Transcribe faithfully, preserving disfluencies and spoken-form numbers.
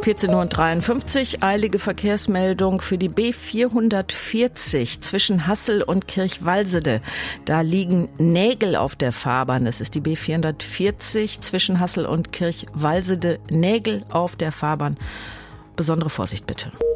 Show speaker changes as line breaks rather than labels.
vierzehn Uhr dreiundfünfzig, eilige Verkehrsmeldung für die B vierhundertvierzig zwischen Hassel und Kirchwalsede. Da liegen Nägel auf der Fahrbahn. Das ist die B vierhundertvierzig zwischen Hassel und Kirchwalsede. Nägel auf der Fahrbahn. Besondere Vorsicht bitte.